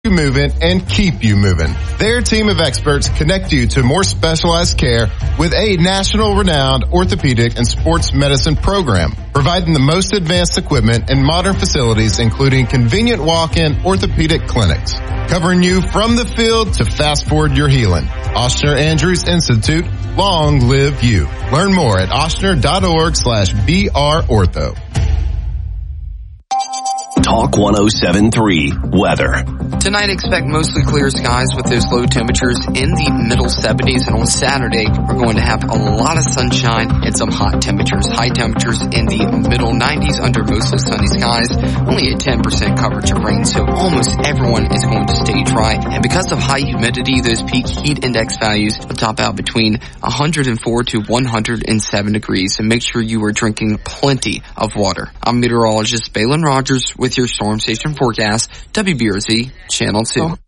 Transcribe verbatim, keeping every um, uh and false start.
you moving and keep you moving. Their team of experts connect you to more specialized care with a national renowned orthopedic and sports medicine program, providing the most advanced equipment and modern facilities, including convenient walk-in orthopedic clinics, covering you from the field to fast forward your healing. Ochsner Andrews Institute, long live you. Learn more at ochsner.org slash BR Ortho. Talk one oh seven point three Weather. Tonight, expect mostly clear skies with those low temperatures in the middle seventies. And on Saturday, we're going to have a lot of sunshine and some hot temperatures. High temperatures in the middle nineties under mostly sunny skies. Only a ten percent coverage of rain, so almost everyone is going to stay dry. And because of high humidity, those peak heat index values will top out between one hundred four to one hundred seven degrees. And make sure you are drinking plenty of water. I'm meteorologist Balin Rogers with your Storm Station forecast, W B R Z Channel two.